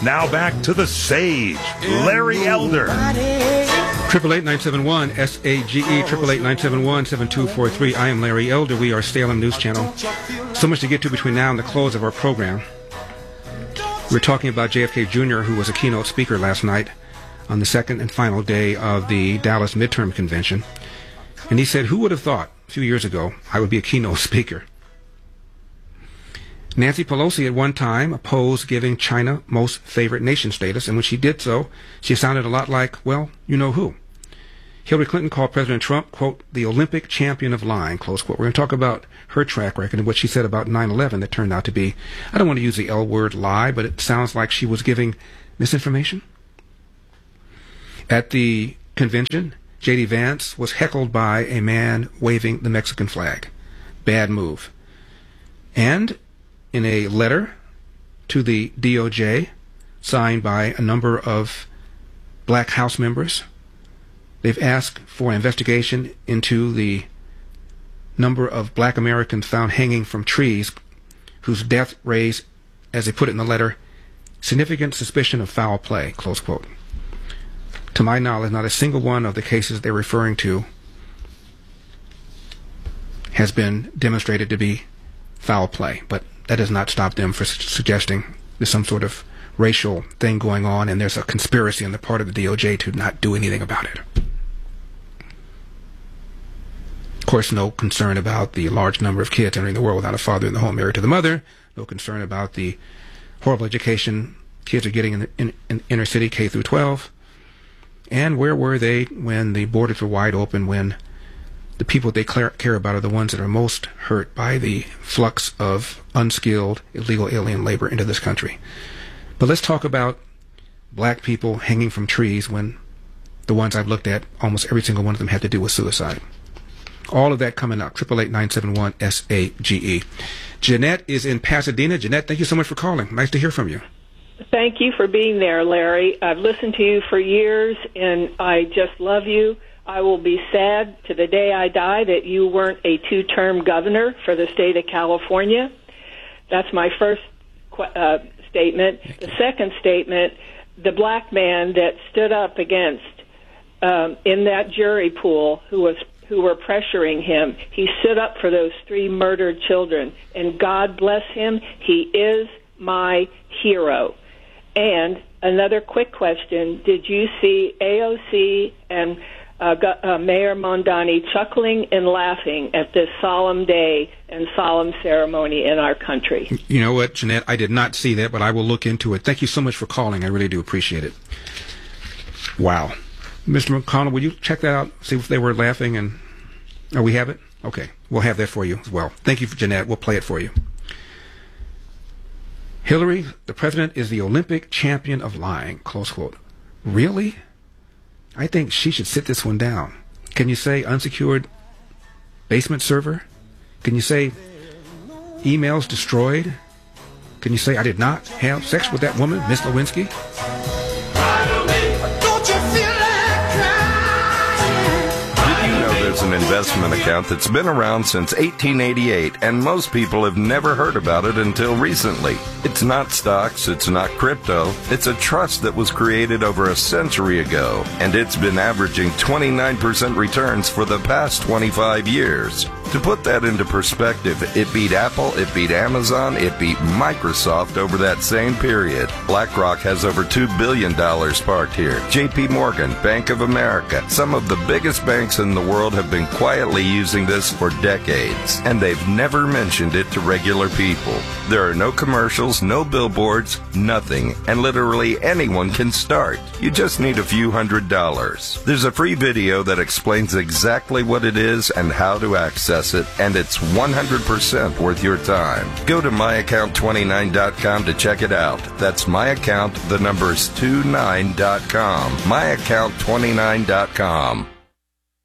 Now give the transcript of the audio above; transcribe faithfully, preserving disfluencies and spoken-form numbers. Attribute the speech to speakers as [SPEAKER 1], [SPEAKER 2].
[SPEAKER 1] Now back to the sage, Larry Elder.
[SPEAKER 2] Triple eight nine seven one S A G E triple eight nine seven one seven two four three. I am Larry Elder. We are Salem News Channel. So much to get to between now and the close of our program. We're talking about J F K Junior, who was a keynote speaker last night on the second and final day of the Dallas Midterm Convention. And he said, "Who would have thought a few years ago I would be a keynote speaker?" Nancy Pelosi at one time opposed giving China most favored nation status, and when she did so, she sounded a lot like, well, you know who. Hillary Clinton called President Trump, quote, the Olympic champion of lying, close quote. We're going to talk about her track record and what she said about nine eleven that turned out to be, I don't want to use the L word, lie, but it sounds like she was giving misinformation. At the convention, J D Vance was heckled by a man waving the Mexican flag. Bad move. And in a letter to the D O J, signed by a number of black House members, they've asked for an investigation into the number of black Americans found hanging from trees whose death raised, as they put it in the letter, significant suspicion of foul play, close quote. To my knowledge, not a single one of the cases they're referring to has been demonstrated to be foul play, but that does not stop them from su- suggesting there's some sort of racial thing going on and there's a conspiracy on the part of the D O J to not do anything about it. Of course, no concern about the large number of kids entering the world without a father in the home married to the mother. No concern about the horrible education kids are getting in, the, in, in inner city K through twelve. And where were they when the borders were wide open, when the people they care about are the ones that are most hurt by the flux of unskilled, illegal alien labor into this country? But let's talk about black people hanging from trees when the ones I've looked at, almost every single one of them had to do with suicide. All of that coming up. triple eight nine seven one S A G E. Jeanette is in Pasadena. Jeanette, thank you so much for calling. Nice to hear from you.
[SPEAKER 3] Thank you for being there, Larry. I've listened to you for years, and I just love you. I will be sad to the day I die that you weren't a two-term governor for the state of California. That's my first uh, statement. The second statement, the black man that stood up against um, in that jury pool who was who were pressuring him, he stood up for those three murdered children, and God bless him, he is my hero. And another quick question, did you see A O C and uh, uh, Mayor Mondani chuckling and laughing at this solemn day and solemn ceremony in our country?
[SPEAKER 2] You know what, Jeanette, I did not see that, but I will look into it. Thank you so much for calling. I really do appreciate it. Wow. Mister McConnell, will you check that out, see if they were laughing? And oh, we have it? Okay. We'll have that for you as well. Thank you, Jeanette. We'll play it for you. Hillary, the president, is the Olympic champion of lying, close quote. Really? I think she should sit this one down. Can you say unsecured basement server? Can you say emails destroyed? Can you say I did not have sex with that woman, Miss Lewinsky?
[SPEAKER 4] There's an investment account that's been around since eighteen eighty-eight, and most people have never heard about it until recently. It's not stocks, it's not crypto, it's a trust that was created over a century ago, and it's been averaging twenty-nine percent returns for the past twenty-five years. To put that into perspective, it beat Apple, it beat Amazon, it beat Microsoft over that same period. BlackRock has over two billion dollars parked here. J P Morgan, Bank of America, some of the biggest banks in the world have been quietly using this for decades, and they've never mentioned it to regular people. There are no commercials, no billboards, nothing, and literally anyone can start. You just need a few hundred dollars. There's a free video that explains exactly what it is and how to access it, and it's one hundred percent worth your time. Go to my account twenty-nine dot com to check it out. That's my account, the number's twenty-nine dot com. my account twenty-nine dot com.